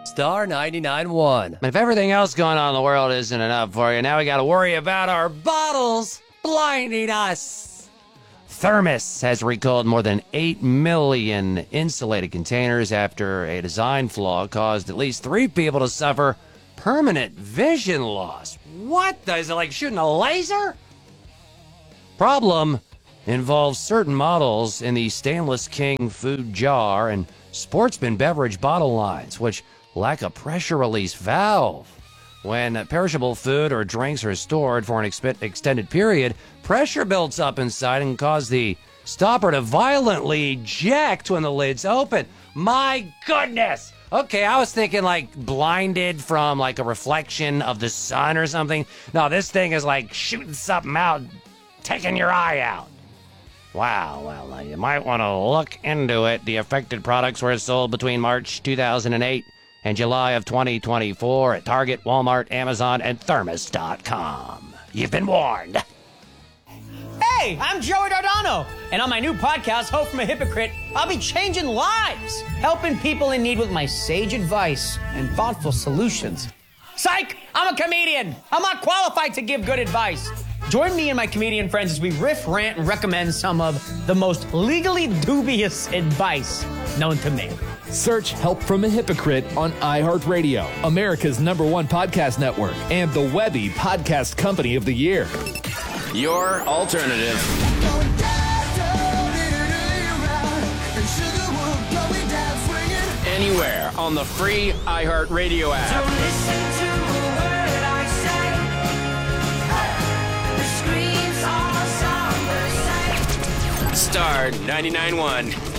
Star 99.1. If everything else going on in the world isn't enough for you, now we got to worry about our bottles blinding us. Thermos has recalled more than 8 million insulated containers after a design flaw caused at least 3 people to suffer permanent vision loss. What? Is it like shooting a laser? Problem involves certain models in the Stainless King food jar and Sportsman beverage bottle lines, which lack a pressure release valve. When perishable food or drinks are stored for an extended period, pressure builds up inside and causes the stopper to violently eject when the lid's open. My goodness! Okay, I was thinking like blinded from like a reflection of the sun or something. No, this thing is like shooting something out, taking your eye out. Wow, well, you might want to look into it. The affected products were sold between March 2008 and July of 2024 at Target, Walmart, Amazon, and Thermos.com. You've been warned. Hey, I'm Joey Dardano, and on my new podcast, Hope from a Hypocrite, I'll be changing lives, helping people in need with my sage advice and thoughtful solutions. Psych! I'm a comedian. I'm not qualified to give good advice. Join me and my comedian friends as we riff, rant, and recommend some of the most legally dubious advice known to me. Search Help from a Hypocrite on iHeartRadio, America's #1 podcast network, and the Webby Podcast Company of the Year. Your alternative. Anywhere on the free iHeartRadio app. Don't listen to a word I say. The screams are somber sight. Star 99.1.